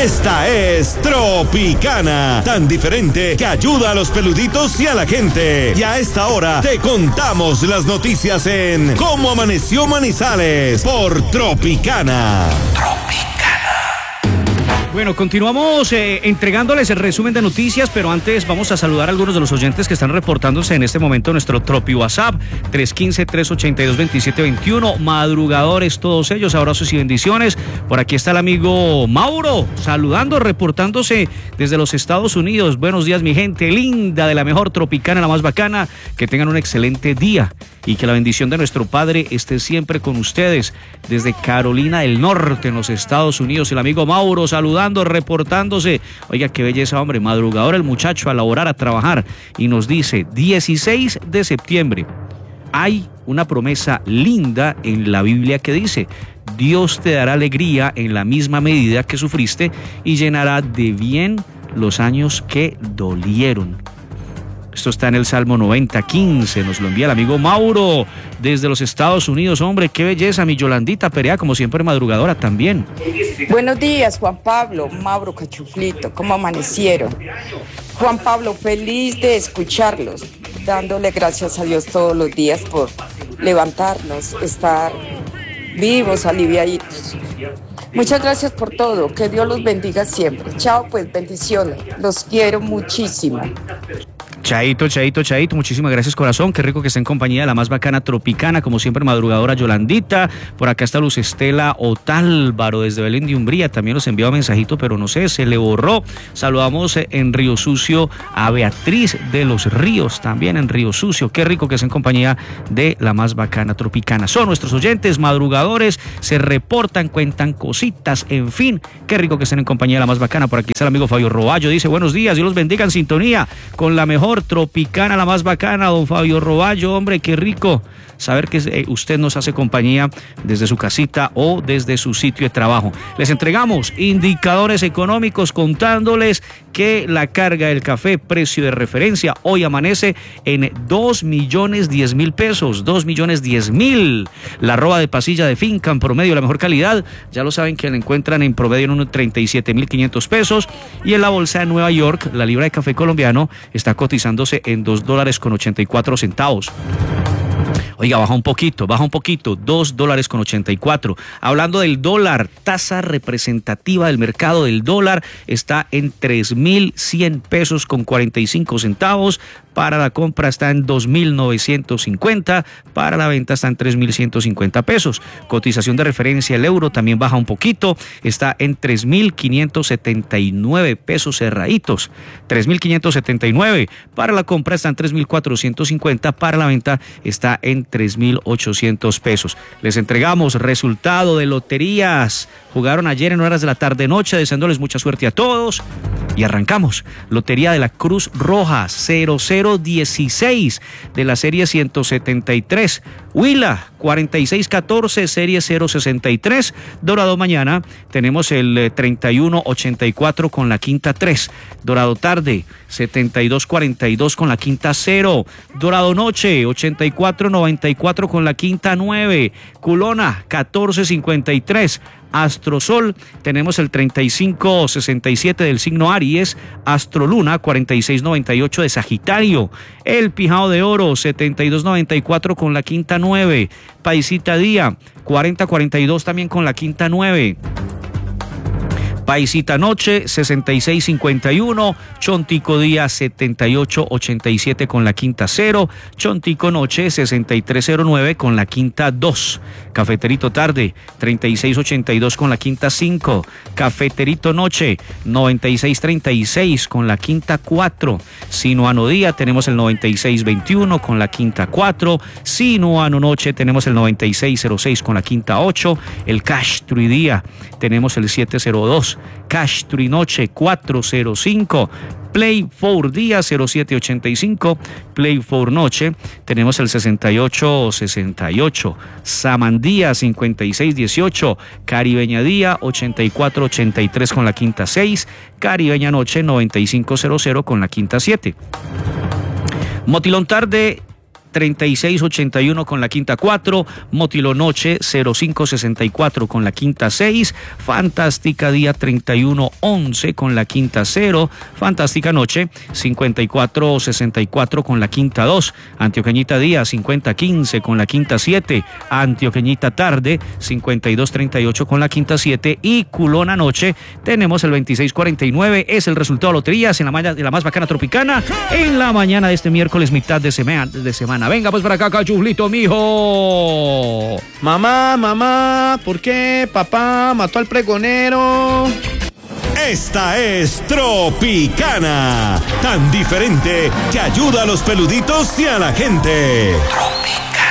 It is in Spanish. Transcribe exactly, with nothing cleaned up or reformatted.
Esta es Tropicana, tan diferente que ayuda a los peluditos y a la gente. Y a esta hora te contamos las noticias en Cómo Amaneció Manizales por Tropicana. Tropicana. Bueno, continuamos eh, entregándoles el resumen de noticias, pero antes vamos a saludar a algunos de los oyentes que están reportándose en este momento en nuestro Tropi WhatsApp, tres uno cinco, tres ocho dos, dos siete dos uno, madrugadores todos ellos, abrazos y bendiciones. Por aquí está el amigo Mauro, saludando, reportándose desde los Estados Unidos. Buenos días, mi gente linda de la mejor Tropicana, la más bacana, que tengan un excelente día y que la bendición de nuestro Padre esté siempre con ustedes. Desde Carolina del Norte, en los Estados Unidos, el amigo Mauro saludando, reportándose. Oiga, qué belleza, hombre, madrugador el muchacho a laborar, a trabajar, y nos dice, dieciséis de septiembre, hay una promesa linda en la Biblia que dice, Dios te dará alegría en la misma medida que sufriste y llenará de bien los años que dolieron. Esto está en el Salmo noventa, quince, nos lo envía el amigo Mauro desde los Estados Unidos. Hombre, qué belleza, mi Yolandita Perea, como siempre madrugadora también. Buenos días, Juan Pablo, Mauro Cachuflito, ¿cómo amanecieron? Juan Pablo, feliz de escucharlos, dándole gracias a Dios todos los días por levantarnos, estar vivos, aliviaditos. Muchas gracias por todo, que Dios los bendiga siempre. Chao, pues, bendiciones, los quiero muchísimo. Chaito, chaito, chaito, muchísimas gracias, corazón, qué rico que esté en compañía de la más bacana Tropicana, como siempre madrugadora Yolandita. Por acá está Luz Estela Otálvaro desde Belén de Umbría, también nos envió un mensajito, pero no sé, se le borró. Saludamos en Río Sucio a Beatriz de los Ríos, también en Río Sucio, qué rico que esté en compañía de la más bacana Tropicana. Son nuestros oyentes madrugadores, se reportan, cuentan cositas, en fin, qué rico que estén en compañía de la más bacana. Por aquí está el amigo Fabio Roballo, dice, buenos días, Dios los bendiga, en sintonía con la mejor Tropicana, la más bacana, don Fabio Roballo. Hombre, qué rico saber que eh, usted nos hace compañía desde su casita o desde su sitio de trabajo. Les entregamos indicadores económicos contándoles que la carga del café, precio de referencia, hoy amanece en dos millones diez mil pesos, dos millones diez mil. La arroba de pasilla de finca en promedio, la mejor calidad, ya lo saben que la encuentran en promedio en unos treinta y siete mil quinientos pesos, y en la bolsa de Nueva York, la libra de café colombiano está cotizándose en dos dólares con ochenta y cuatro centavos. Oiga, baja un poquito, baja un poquito, dos dólares con ochenta y cuatro. Hablando del dólar, tasa representativa del mercado del dólar está en tres mil cien pesos con cuarenta y cinco centavos. Para la compra está en dos mil novecientos cincuenta, para la venta está en tres mil ciento cincuenta pesos. Cotización de referencia, el euro también baja un poquito, está en tres mil quinientos setenta y nueve pesos cerraditos. tres mil quinientos setenta y nueve, para la compra está en tres mil cuatrocientos cincuenta, para la venta está en tres mil ochocientos pesos. Les entregamos resultado de loterías. Jugaron ayer en horas de la tarde-noche, deseándoles mucha suerte a todos. Y arrancamos. Lotería de la Cruz Roja, cero cero dieciséis de la serie ciento setenta y tres. Huila, cuarenta y seis catorce, serie cero sesenta y tres. Dorado mañana tenemos el treinta y uno ochenta y cuatro con la quinta tres. Dorado tarde, setenta y dos cuarenta y dos con la quinta cero. Dorado noche, ochenta y cuatro noventa y cuatro con la quinta nueve. Culona, catorce cincuenta y tres. Astrosol, tenemos el treinta y cinco sesenta y siete del signo Aries. Astroluna, cuarenta y seis noventa y ocho de Sagitario. El Pijao de Oro, setenta y dos noventa y cuatro con la quinta nueve. Paisita Día, cuarenta cuarenta y dos también con la quinta nueve. Paisita Noche, sesenta y seis cincuenta y uno. Chontico Día, setenta y ocho ochenta y siete con la quinta cero. Chontico Noche, sesenta y tres cero nueve con la quinta dos. Cafeterito Tarde, treinta y seis ochenta y dos con la quinta cinco. Cafeterito Noche, noventa y seis treinta y seis con la quinta cuatro. Sinuano Día, tenemos el noventa y seis veintiuno con la quinta cuatro. Sinuano Noche, tenemos el noventa y seis cero seis con la quinta ocho. El Cash True Día, tenemos el siete cero dos. Cash True Noche, cuatro cero cinco. Play cuatro Día, cero siete ochenta y cinco. Play cuatro Noche, tenemos el sesenta y ocho sesenta y ocho. Samandía, cincuenta y seis dieciocho. Caribeña Día, ochenta y cuatro ochenta y tres con la quinta seis. Caribeña Noche, noventa y cinco cero cero con la quinta siete. Motilón Tarde, treinta y seis ochenta y uno con la quinta cuatro, Mótilo Noche cero cinco sesenta y cuatro con la quinta seis, Fantástica Día treinta y uno once con la quinta cero, Fantástica Noche cincuenta y cuatro sesenta y cuatro con la quinta dos, Antioqueñita Día cincuenta quince con la quinta siete, Antioqueñita Tarde cincuenta y dos treinta y ocho con la quinta siete y Culona Noche tenemos el veintiséis cuarenta y nueve, es el resultado de loterías en la, mañana, de la más bacana tropicana en la mañana de este miércoles mitad de semana. De semana. Venga pues para acá, Cachuflito, mijo. Mamá, mamá, ¿por qué papá mató al pregonero? Esta es Tropicana, tan diferente que ayuda a los peluditos y a la gente. Tropicana.